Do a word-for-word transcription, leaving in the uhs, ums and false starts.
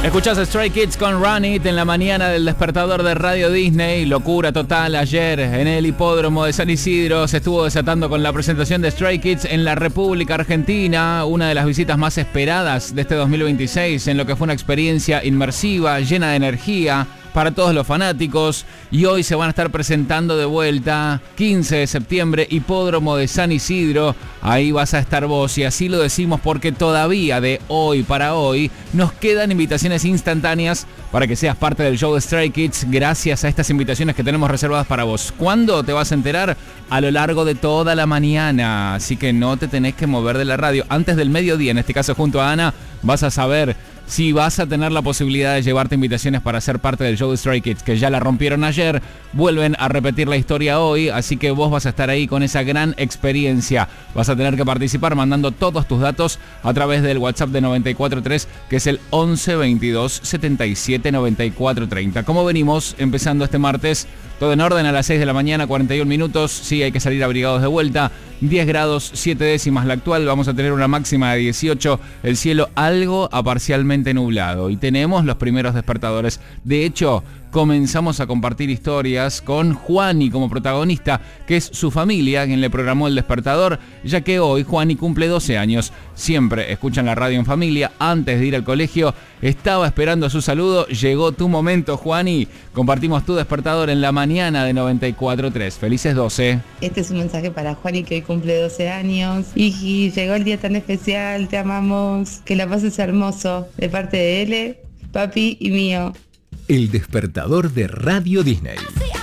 Escuchás Stray Kids con Run It en la mañana del despertador de Radio Disney. Locura total ayer en el hipódromo de San Isidro. Se estuvo desatando con la presentación de Stray Kids en la República Argentina. Una de las visitas más esperadas de este dos mil veintiséis, en lo que fue una experiencia inmersiva, llena de energía para todos los fanáticos. Y hoy se van a estar presentando de vuelta, quince de septiembre, hipódromo de San Isidro. Ahí vas a estar vos, y así lo decimos porque todavía de hoy para hoy nos quedan invitaciones instantáneas para que seas parte del show de Stray Kids gracias a estas invitaciones que tenemos reservadas para vos. ¿Cuándo te vas a enterar? A lo largo de toda la mañana, así que no te tenés que mover de la radio. Antes del mediodía, en este caso junto a Ana, vas a saber si vas a tener la posibilidad de llevarte invitaciones para ser parte del show de Stray Kids, que ya la rompieron ayer, vuelven a repetir la historia hoy, así que vos vas a estar ahí con esa gran experiencia. Vas a tener que participar mandando todos tus datos a través del WhatsApp de noventa y cuatro tres, que es el once veintidós setenta y siete noventa y cuatro treinta. ¿Cómo venimos empezando este martes? Todo en orden a las seis de la mañana, cuarenta y un minutos. Sí, hay que salir abrigados de vuelta. diez grados, siete décimas la actual. Vamos a tener una máxima de dieciocho. El cielo algo a parcialmente nublado. Y tenemos los primeros despertadores. De hecho, comenzamos a compartir historias con Juani como protagonista, que es su familia quien le programó el despertador, ya que hoy Juani cumple doce años. Siempre escuchan la radio en familia. Antes de ir al colegio, estaba esperando su saludo. Llegó tu momento, Juani. Compartimos tu despertador en la mañana de noventa y cuatro tres. Felices doce. Este es un mensaje para Juani, que hoy cumple doce años. Hiji, llegó el día tan especial, te amamos. Que la pases hermoso. De parte de Ele, papi y mío. El despertador de Radio Disney.